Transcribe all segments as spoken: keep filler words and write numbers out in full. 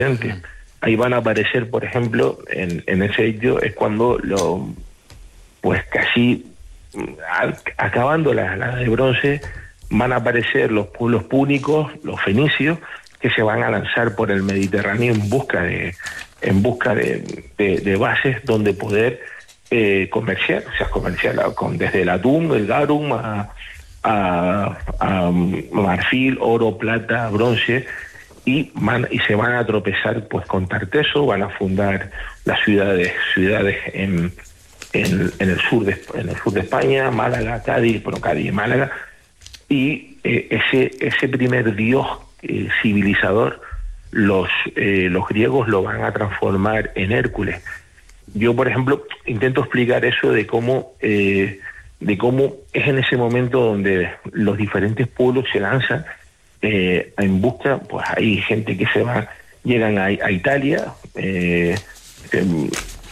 Ahí van a aparecer, por ejemplo, en, en ese sitio es cuando lo, pues casi a, acabando la, la de bronce, van a aparecer los pueblos púnicos, los fenicios, que se van a lanzar por el Mediterráneo en busca de, en busca de, de, de bases donde poder eh, comerciar, o sea, comerciar con, desde el atún, el garum, a, a, a marfil, oro, plata, bronce. Y, van, y se van a tropezar pues con Tarteso, van a fundar las ciudades ciudades en, en, en el sur de en el sur de España, Málaga, Cádiz, bueno, Cádiz y Málaga, y eh, ese ese primer dios eh, civilizador, los eh, los griegos lo van a transformar en Hércules. Yo, por ejemplo, intento explicar eso de cómo eh, de cómo es en ese momento donde los diferentes pueblos se lanzan Eh, en busca, pues hay gente que se va, llegan a, a Italia, eh, eh,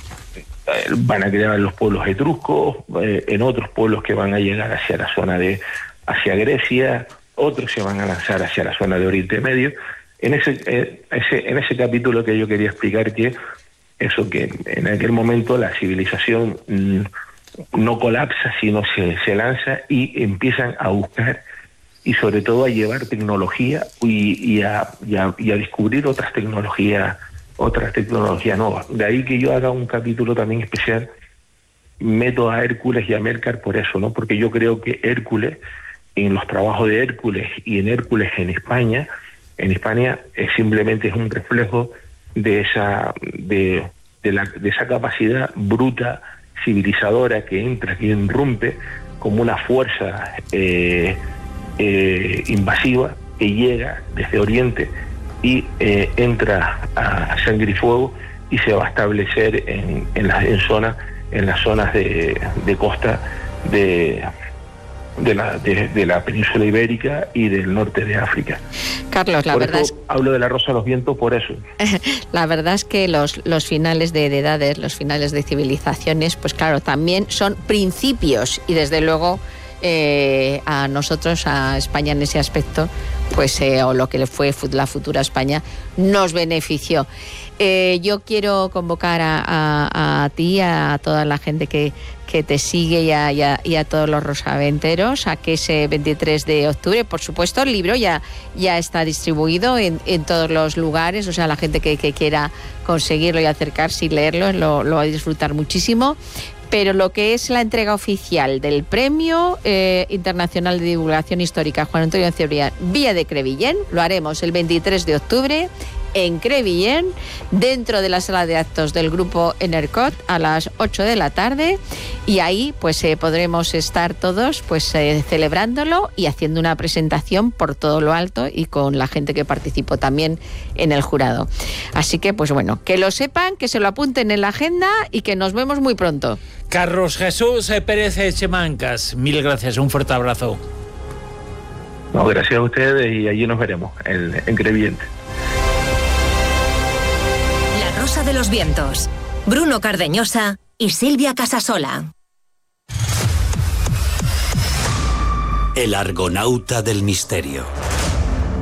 van a crear los pueblos etruscos, eh, en otros pueblos que van a llegar hacia la zona de, hacia Grecia, otros se van a lanzar hacia la zona de Oriente Medio. En ese, eh, ese, en ese capítulo que yo quería explicar que eso, que en aquel momento la civilización mm, no colapsa, sino se, se lanza y empiezan a buscar y sobre todo a llevar tecnología y, y, a, y, a, y a descubrir otras tecnologías, otras tecnologías nuevas. De ahí que yo haga un capítulo también especial, meto a Hércules y a Melcar por eso, ¿no? Porque yo creo que Hércules, en los trabajos de Hércules y en Hércules en España, en España es simplemente es un reflejo de esa, de, de, la, de esa capacidad bruta, civilizadora, que entra, que irrumpe como una fuerza eh, Eh, invasiva que llega desde Oriente y eh, entra a sangre y fuego y se va a establecer en, en las en zonas en las zonas de, de costa de de la de, de la península ibérica y del norte de África. Carlos, la por verdad eso es... hablo de la Rosa de los Vientos por eso. La verdad es que los, los finales de, de edades, los finales de civilizaciones, pues claro, también son principios y desde luego Eh, a nosotros, a España en ese aspecto, pues eh, o lo que le fue la futura España, nos benefició. Eh, yo quiero convocar a, a, a ti, a toda la gente que, que te sigue y a, y, a, y a todos los rosaventeros a que ese veintitrés de octubre, por supuesto, el libro ya, ya está distribuido en, en todos los lugares, o sea, la gente que, que quiera conseguirlo y acercarse y leerlo lo, lo va a disfrutar muchísimo. Pero lo que es la entrega oficial del Premio eh, Internacional de Divulgación Histórica Juan Antonio Cebrián Villa de Crevillent, lo haremos el veintitrés de octubre en Crevillent, dentro de la sala de actos del grupo Enercot a las ocho de la tarde, y ahí pues eh, podremos estar todos pues eh, celebrándolo y haciendo una presentación por todo lo alto y con la gente que participó también en el jurado. Así que pues bueno, que lo sepan, que se lo apunten en la agenda y que nos vemos muy pronto. Carlos Jesús Pérez Chemancas, mil gracias, un fuerte abrazo. No, gracias a ustedes y allí nos veremos en, en Crevillent. La Rosa de los Vientos, Bruno Cardeñosa y Silvia Casasola. El Argonauta del Misterio.